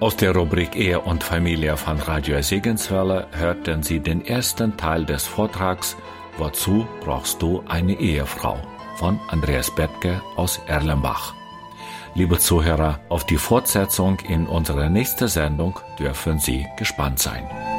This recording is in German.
Aus der Rubrik Ehe und Familie von Radio Segenswelle hörten Sie den ersten Teil des Vortrags Wozu brauchst du eine Ehefrau? Von Andreas Bettke aus Erlenbach. Liebe Zuhörer, auf die Fortsetzung in unserer nächsten Sendung dürfen Sie gespannt sein.